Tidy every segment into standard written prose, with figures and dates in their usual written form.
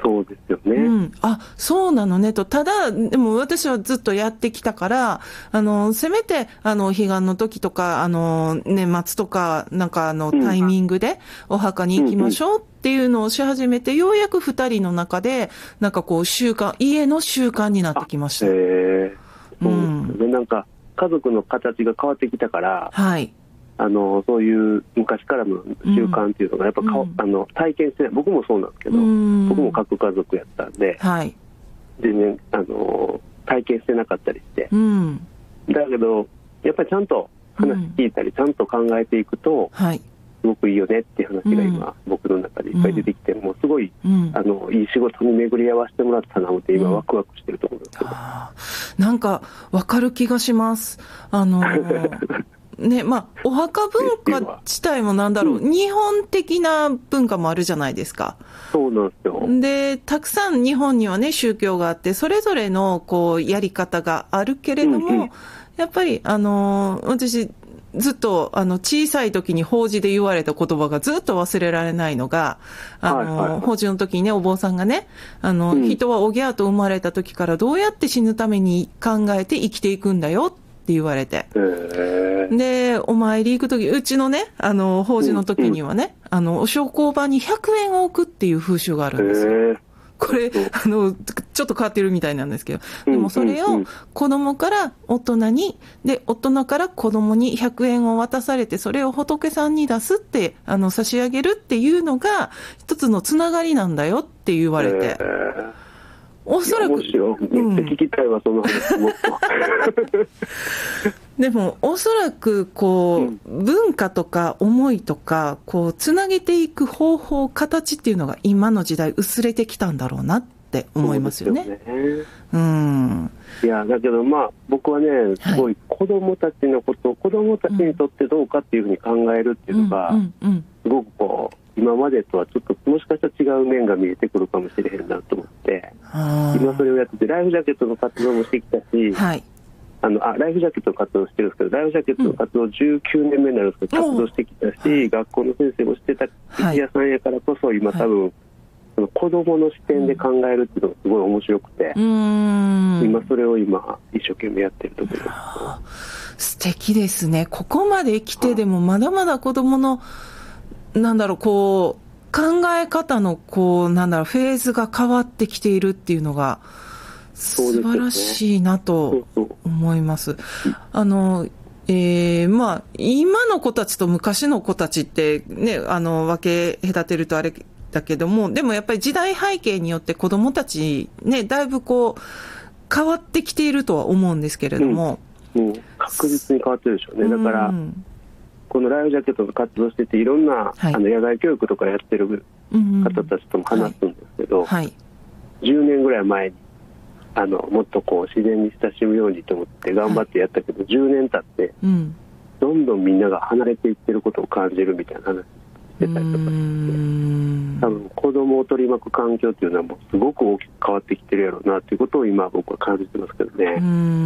そうですよね。 うん、あ、そうなのねと。ただ、でも私はずっとやってきたから、せめて、彼岸の時とか、年末とか、なんかタイミングでお墓に行きましょうっていうのをし始めて、ようやく二人の中で、なんかこう、家の習慣になってきました。 そうですね。なんか、家族の形が変わってきたから、 はい。 そういう昔からの習慣っていうのがやっぱ体験してない。僕もそうなんですけど、僕も核家族やったんで、 はい、 全然体験してなかったりして、だけどやっぱりちゃんと話聞いたり、ちゃんと考えていくと、 はい、 すごくいいよねっていう話が今、僕の中でいっぱい出てきて、もうすごい、いい仕事に巡り合わせてもらったなって今ワクワクしてるところですけど、 なんか分かる気がします。ね、まあ、お墓文化自体もなんだろう、日本的な文化もあるじゃないですか。 そうなんですよ。 で、たくさん日本にはね、宗教があって、それぞれの、こう、やり方があるけれども、やっぱり、私、ずっと、小さい時に法事で言われた言葉がずっと忘れられないのが、法事の時にね、お坊さんがね、人はおぎゃーと生まれた時からどうやって死ぬために考えて生きていくんだよって言われて。で、お参り行くとき、うちのね、法事の時にはね、お焼香場に100円を置くっていう風習があるんですよ。これ、ちょっと変わってるみたいなんですけど、でもそれを子供から大人に、で、大人から子供に100円を渡されて、それを仏さんに出すって、差し上げるっていうのが、一つのつながりなんだよって言われて。おそらく、 めっちゃ聞きたいわ、その話もっと。 でも、おそらく、こう、文化とか思いとか、こう、つなげていく方法、形っていうのが今の時代薄れてきたんだろうなって思いますよね。 いや、だけどまあ、僕はね、すごい子供たちのことを、子供たちにとってどうかっていうふうに考えるっていうのが、すごくこう、今までとはちょっともしかしたら違う面が見えてくるかもしれへんなと思って、今それをやってて、ライフジャケットの活動もしてきたし、ライフジャケットの活動してるんですけど、ライフジャケットの活動19年目になるんですけど、活動してきたし、学校の先生もしてた石屋さんやからこそ、今多分、その子供の視点で考えるっていうのがすごい面白くて、今それを一生懸命やってるところです。 素敵ですね。ここまで来てでもまだまだ子供のなんだろう、こう、考え方の、こう、なんだろう、フェーズが変わってきているっていうのが、素晴らしいなと思います。まあ、今の子たちと昔の子たちってね、分け隔てるとあれだけども、でもやっぱり時代背景によって子供たちね、だいぶこう、変わってきているとは思うんですけれども。 確実に変わってるでしょうね。だから、このライフジャケットの活動してて、いろんな、野外教育とかやってる方たちとも話すんですけど、10年ぐらい前にもっとこう自然に親しむようにと思って頑張ってやったけど、10年経って、どんどんみんなが離れていってることを感じるみたいな話してたりとかして、多分子供を取り巻く環境っていうのはもうすごく大きく変わってきてるやろうなということを今僕は感じてますけどね。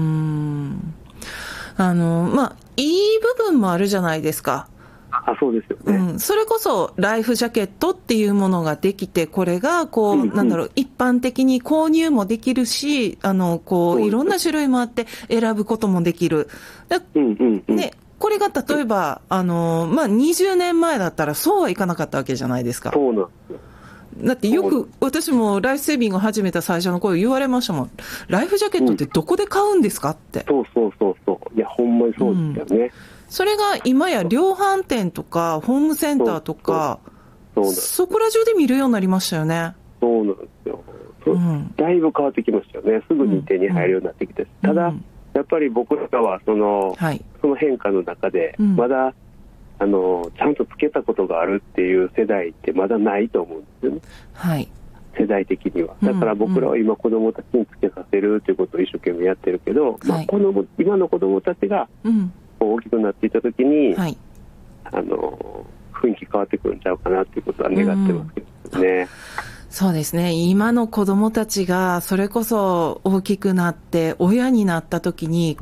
まあ、いい部分もあるじゃないですか。 そうですよね。 それこそライフジャケットっていうものができて、これがこう、なんだろう、一般的に購入もできるし、こう、いろんな種類もあって選ぶこともできる。ね、これが例えば、まあ、20年前だったらそうはいかなかったわけじゃないですか。 そうなんですよ。 だってよく私もライフセービングを始めた最初の頃言われましたもん。ライフジャケットってどこで買うんですかって。 そう。いや、ほんまにそうですよね。 それが今や量販店とかホームセンターとか、そこら中で見るようになりましたよね。 そうなんですよ。だいぶ変わってきましたよね。すぐに手に入るようになってきて。ただ、やっぱり僕らはその変化の中で、まだ、ちゃんとつけたことがあるっていう世代ってまだないと思うんですよね。世代的には。だから僕らは今子供たちにつけさせるということを一生懸命やってるけど、今の子供たちが大きくなっていったときに、雰囲気変わってくるんちゃうかなということは願ってますけどね。 そうですね。今の子供たちがそれこそ大きくなって親になったときに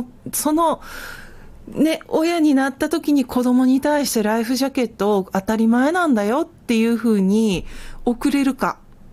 親になった時に子供に対してライフジャケットを当たり前なんだよっていうふうに送れるか